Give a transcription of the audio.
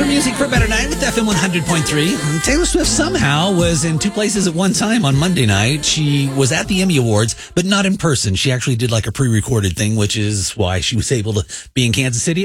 Better music for a better night with FM 100.3. Taylor Swift somehow was in two places at one time on Monday night. She was at the Emmy Awards, but not in person. She actually did like a pre-recorded thing, which is why she was able to be in Kansas City.